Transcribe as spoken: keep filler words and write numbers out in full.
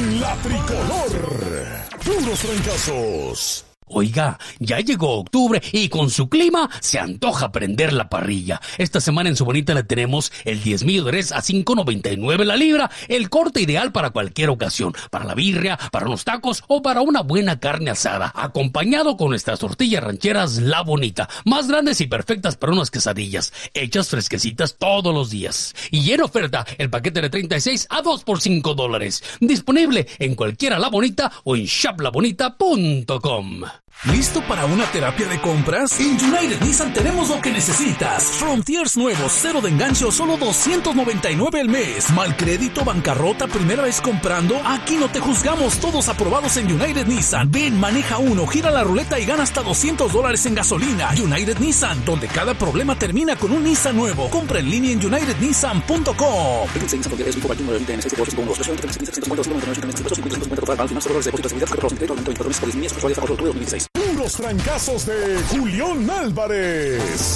en la tricolor. Puros trancazos. Oiga, ya llegó octubre y con su clima se antoja prender la parrilla. Esta semana en Su Bonita le tenemos el diezmillo de res a cinco noventa y nueve la libra, el corte ideal para cualquier ocasión, para la birria, para unos tacos o para una buena carne asada, acompañado con nuestras tortillas rancheras La Bonita, más grandes y perfectas para unas quesadillas, hechas fresquecitas todos los días. Y en oferta, el paquete de treinta y seis a dos por cinco dólares. Disponible en cualquiera La Bonita o en shop la bonita punto com. ¿Listo para una terapia de compras? En United Nissan tenemos lo que necesitas. Frontiers nuevos, cero de enganche o solo doscientos noventa y nueve al mes. Mal crédito, bancarrota, primera vez comprando. Aquí no te juzgamos, todos aprobados en United Nissan. Ven, maneja uno, gira la ruleta y gana hasta doscientos dólares en gasolina. United Nissan, donde cada problema termina con un Nissan nuevo. Compra en línea en united nissan punto com. Puros trancazos de Julián Álvarez.